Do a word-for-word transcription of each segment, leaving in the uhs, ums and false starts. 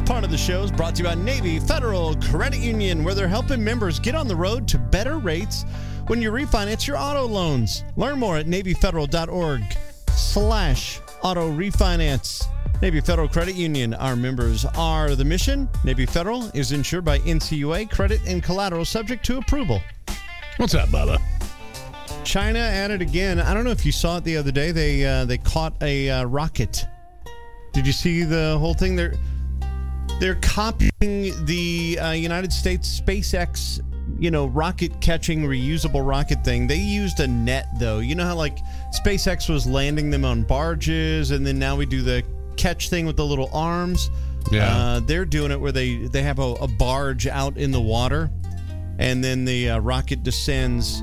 part of the show is brought to you by Navy Federal Credit Union, where they're helping members get on the road to better rates when you refinance your auto loans. Learn more at NavyFederal.org slash auto refinance. Navy Federal Credit Union, our members are the mission. Navy Federal is insured by N C U A. Credit and collateral subject to approval. What's up, Bubba? China at it again. I don't know if you saw it the other day. They uh, they caught a uh, rocket. Did you see the whole thing? They're they're copying the uh, United States SpaceX, you know, rocket catching reusable rocket thing. They used a net though. You know how like SpaceX was landing them on barges, and then now we do the catch thing with the little arms. Yeah, uh, they're doing it where they they have a, a barge out in the water, and then the uh, rocket descends.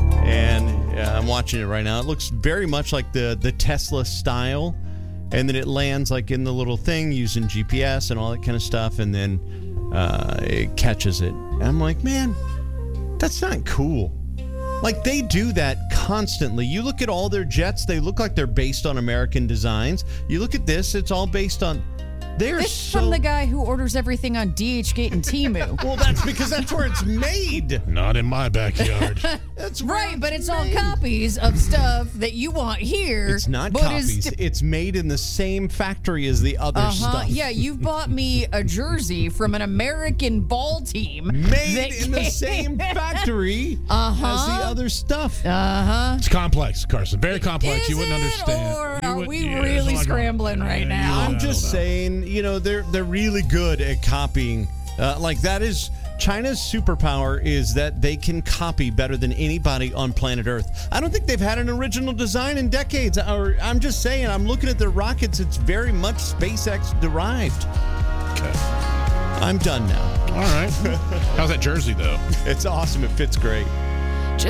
And uh, I'm watching it right now. It looks very much like the the Tesla style. And then it lands like in the little thing using G P S and all that kind of stuff. And then uh, it catches it. And I'm like, man, that's not cool. Like, they do that constantly. You look at all their jets, they look like they're based on American designs. You look at this, it's all based on... They're This so... from the guy who orders everything on DHgate and Temu. Well, that's because that's where it's made. Not in my backyard. That's where Right, but it's all made. copies of stuff that you want here. It's not but copies. Is st- It's made in the same factory as the other uh-huh. stuff. Yeah, you bought me a jersey from an American ball team. Made that in the came- same factory Uh-huh. as the other stuff. Uh-huh. It's complex, Carson. Very complex. Is you wouldn't it, understand. or You are would- we yeah, really it's like- scrambling right now? I I'm don't just know. saying, you know, they're they're really good at copying. Uh, like that is China's superpower is that they can copy better than anybody on planet Earth. I don't think they've had an original design in decades. Or I'm just saying, I'm looking at their rockets. It's very much SpaceX derived. Okay. I'm done now. All right. How's that jersey, though? It's awesome. It fits great.